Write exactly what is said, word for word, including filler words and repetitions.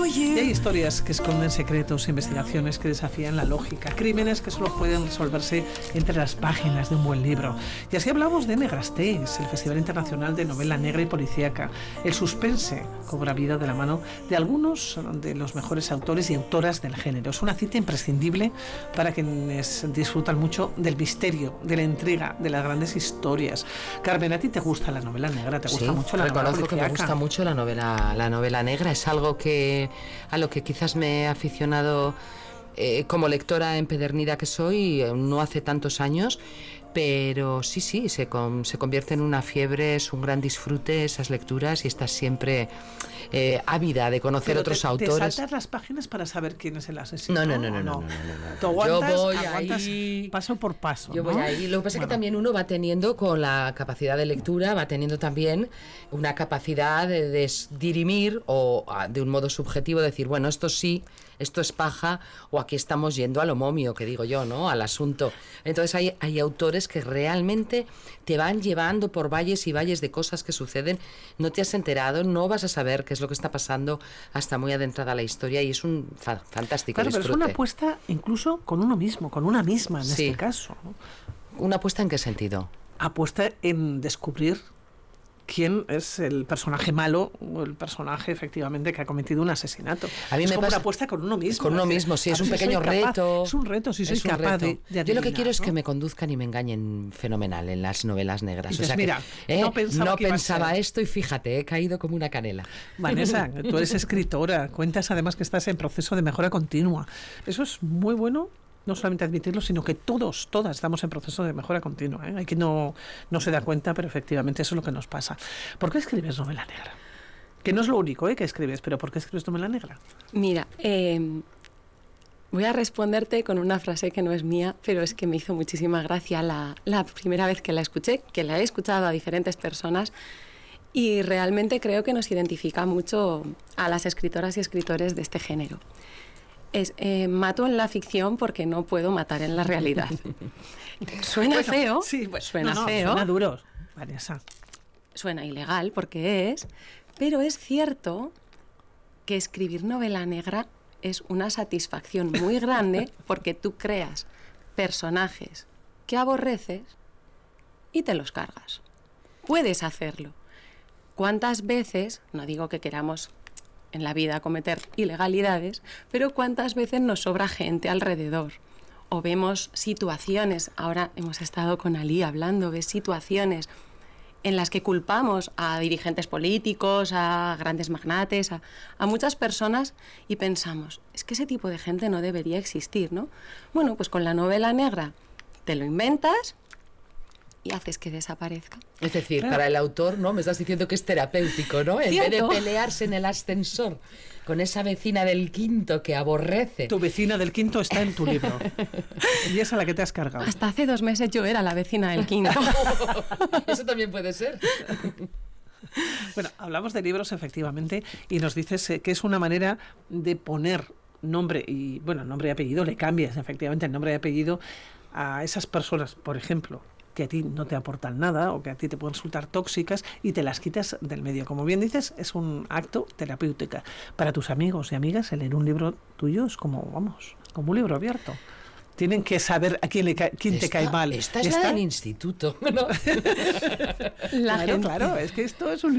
Y hay historias que esconden secretos, investigaciones que desafían la lógica, crímenes que solo pueden resolverse entre las páginas de un buen libro. Y así hablamos de Negrastés, el Festival Internacional de Novela Negra y Policíaca. El suspense cobra vida de la mano de algunos de los mejores autores y autoras del género. Es una cita imprescindible para quienes disfrutan mucho del misterio, de la intriga, de las grandes historias. Carmen, ¿a ti te gusta la novela negra? ¿Te gusta sí, mucho la novela reconozco que me policíaca? gusta mucho la novela, la novela negra. Es algo que a lo que quizás me he aficionado eh, como lectora empedernida que soy, no hace tantos años, pero sí, sí, se, con, se convierte en una fiebre, es un gran disfrute esas lecturas y estás siempre eh, ávida de conocer Pero otros te, autores. ¿Te saltas las páginas para saber quién es el asesino? No, no, no, no, ¿o no, no, no, no, no. Tú aguantas, Yo voy aguantas ahí paso por paso, Yo ¿no? voy ahí. Lo que pasa es Bueno. que también uno va teniendo, con la capacidad de lectura, va teniendo también una capacidad de, de dirimir o a, de un modo subjetivo decir, bueno, esto sí, esto es paja, o aquí estamos yendo a lo momio, que digo yo, ¿no? Al asunto. Entonces hay, hay autores que realmente te van llevando por valles y valles de cosas que suceden, no te has enterado, no vas a saber qué es lo que está pasando hasta muy adentrada la historia, y es un fa fantástico Claro, disfrute. pero es una apuesta incluso con uno mismo, con una misma en Sí. este caso, ¿no? ¿Una apuesta en qué sentido? Apuesta en descubrir quién es el personaje malo o el personaje efectivamente que ha cometido un asesinato. A mí es me como pasa- una apuesta con uno mismo. Con uno es decir, mismo, sí, a es ver un si soy pequeño capaz- reto. Es un reto, si soy Es un capaz de, reto. de Yo lo que adivinar, quiero es ¿no? que me conduzcan y me engañen fenomenal en las novelas negras. Dices, o sea que, mira, eh, no pensaba que iba a pensaba ser. esto y fíjate, he caído como una canela. Vanessa, tú eres escritora, cuentas además que estás en proceso de mejora continua. Eso es muy bueno, no solamente admitirlo, sino que todos, todas estamos en proceso de mejora continua, ¿eh? Hay quien no, no se da cuenta, pero efectivamente eso es lo que nos pasa. ¿Por qué escribes novela negra? Que no es lo único, ¿eh?, que escribes, pero ¿por qué escribes novela negra? Mira, eh, voy a responderte con una frase que no es mía, pero es que me hizo muchísima gracia la, la primera vez que la escuché, que la he escuchado a diferentes personas, y realmente creo que nos identifica mucho a las escritoras y escritores de este género. Es, eh, mato en la ficción porque no puedo matar en la realidad. Suena Bueno, feo, sí, bueno, suena no, no, feo, suena duro, Vanessa. suena ilegal porque es, pero es cierto que escribir novela negra es una satisfacción muy grande porque tú creas personajes que aborreces y te los cargas. Puedes hacerlo. ¿Cuántas veces, no digo que queramos en la vida cometer ilegalidades, pero cuántas veces nos sobra gente alrededor? O vemos situaciones, ahora hemos estado con Ali hablando, ves situaciones en las que culpamos a dirigentes políticos, a grandes magnates, a, a muchas personas, y pensamos, es que ese tipo de gente no debería existir, ¿no? Bueno, pues con la novela negra te lo inventas y haces que desaparezca. Es decir, Claro. para el autor, ¿no? Me estás diciendo que es terapéutico, ¿no? En vez de ¿Cierto? pelearse en el ascensor con esa vecina del quinto que aborrece. Tu vecina del quinto está en tu libro. Y es a la que te has cargado. Hasta hace dos meses yo era la vecina del quinto. Eso también puede ser. Bueno, hablamos de libros efectivamente y nos dices eh, que es una manera de poner nombre y, bueno, nombre y apellido, le cambias efectivamente el nombre y apellido a esas personas, por ejemplo, que a ti no te aportan nada o que a ti te pueden resultar tóxicas, y te las quitas del medio. Como bien dices, es un acto terapéutico. Para tus amigos y amigas, el leer un libro tuyo es como, vamos, como un libro abierto. Tienen que saber a quién, le cae, quién te Esta- cae mal. Esta es Esta- la del instituto, ¿no? La Claro, gente- claro, es que esto es un